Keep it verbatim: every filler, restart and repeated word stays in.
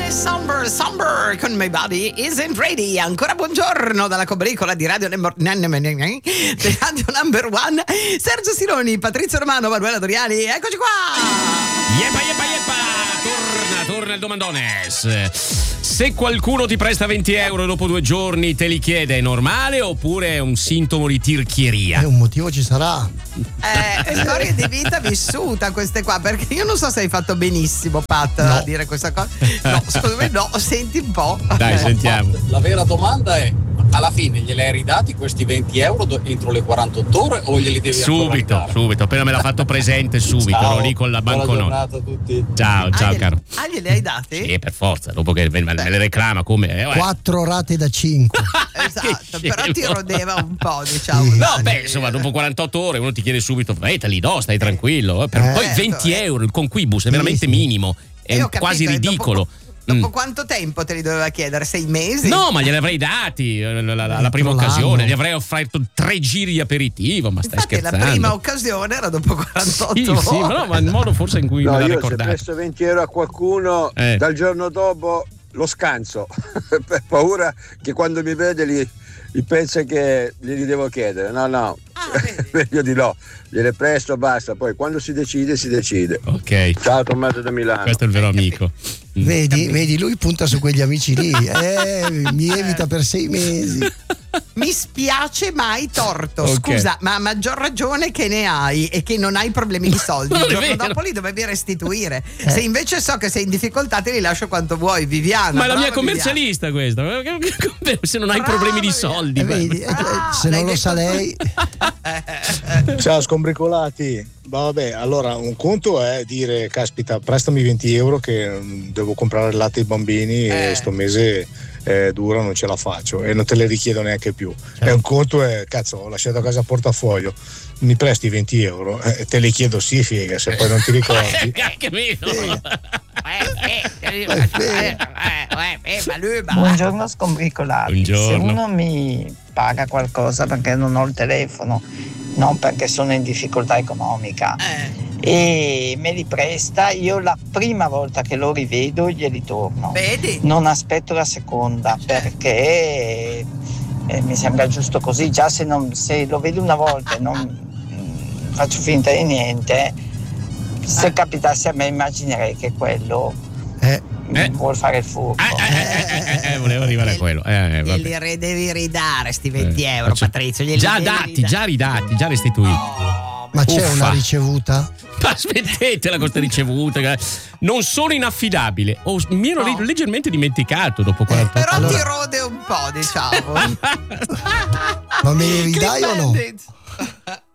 Somber, Somber con My Body Isn't Ready. Ancora buongiorno dalla combricola di Radio Number, Radio Number One. Sergio Sironi, Patrizio Romano, Manuela Doriani, eccoci qua. Yepa, yepa, yepa. Torna, torna il domandones. Se qualcuno ti presta venti euro e dopo due giorni te li chiede, è normale oppure è un sintomo di tirchieria? Eh, un motivo ci sarà. Eh, storie di vita vissuta queste qua, perché io non so se hai fatto benissimo, Pat, no. a dire questa cosa. No, secondo me no, senti un po'. Dai, sentiamo. La vera domanda è: alla fine glieli hai ridati questi venti euro entro le quarantotto ore o glieli devi subito ancora subito appena me l'ha fatto presente subito ciao, ero lì con la banconota. Buona giornata a tutti. Ciao ciao ah, caro. Ah, glieli hai dati? Sì, per forza, dopo che me le reclama come eh, quattro rate da cinque. Esatto, però ti rodeva un po', diciamo. Sì. No, beh, insomma, dopo quarantotto ore uno ti chiede subito, eh, te li do, stai tranquillo, eh. Per eh, poi venti euro il conquibus è veramente sì, minimo, è capito, quasi ridicolo. Dopo, dopo mm. quanto tempo te li doveva chiedere? Sei mesi? No, ma glieli avrei dati la, la, la, la prima occasione, gli avrei offerto tre giri di aperitivo, ma stai Infatti, scherzando? La prima occasione era dopo quarantotto sì, ore. Sì, ma no, ma in modo forse in cui no, me l'ha io ricordato. Se presto venti euro a qualcuno, eh. dal giorno dopo lo scanso per paura che quando mi vede li, li pensa che glieli devo chiedere. No, no, ah, meglio di no, gliele presto, basta. Poi quando si decide, si decide. Ok. Ciao Tommaso da Milano. Questo è il vero amico. Vedi, vedi, lui punta su quegli amici lì, eh, mi evita per sei mesi. Mi spiace, ma hai torto. Okay. Scusa, ma a maggior ragione che ne hai e che non hai problemi di soldi. Il giorno vero. dopo li dovevi restituire. Eh. Se invece so che sei in difficoltà, te li lascio quanto vuoi, Viviana. Ma è la brava mia commercialista Viviana. questa. Se non hai Brava problemi di Viviana. soldi. Eh, vedi, Ah, se non lo detto sa lei. Ciao scombricolati. Vabbè, allora un conto è dire caspita, prestami venti euro che devo comprare il latte ai bambini eh. e sto mese è dura, non ce la faccio e non te le richiedo neanche più. Certo. E un conto è cazzo, ho lasciato a casa portafoglio, mi presti venti euro e eh, te li chiedo, sì figa, se poi non ti ricordi. Buongiorno scombricolati. Buongiorno. Se uno mi paga qualcosa perché non ho il telefono, non perché sono in difficoltà economica, Eh. e me li presta, io la prima volta che lo rivedo glieli torno. Vedi? Non aspetto la seconda perché eh, mi sembra giusto così. Già se, non, se lo vedo una volta e non mh, faccio finta di niente, se capitasse a me immaginerei che quello Eh. Eh. vuol fare il furbo. Eh, eh, eh, eh, volevo arrivare a quello. Eh, vabbè. Glieli devi ridare sti venti Eh, euro, faccio- Patrizio. glieli Già devi dati, ridare. già ridati, già restituiti. Oh, Ma c'è Uffa. una ricevuta? Ma smettetela con queste ricevute. Non sono inaffidabile. Oh, mi ero No. leggermente dimenticato dopo quarantotto Però Allora- ti rode un po', diciamo. Ma me li ridai o no? Cliff Bandit.